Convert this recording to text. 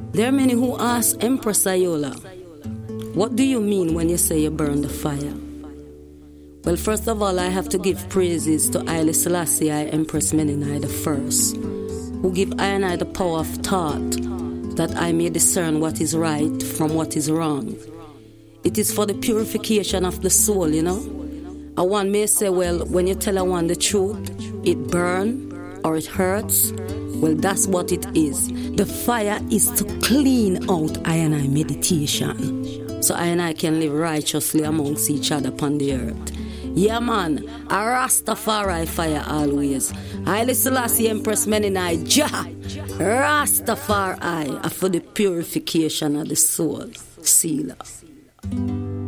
There are many who ask Empress Ayola, what do you mean when you say you burn the fire? Well, first of all, I have to give praises to Haile Selassie I Empress Menenai I, who give I and I the power of thought, that I may discern what is right from what is wrong. It is for the purification of the soul, you know. A one may say, well, when you tell a one the truth, it burns or it hurts. Well, that's what it is. The fire is to clean out I and I meditation, so I and I can live righteously amongst each other upon the earth. Yeah, man, a Rastafari fire always. Haile Selassie Empress Menenai Jah, Rastafari for the purification of the soul. Selah.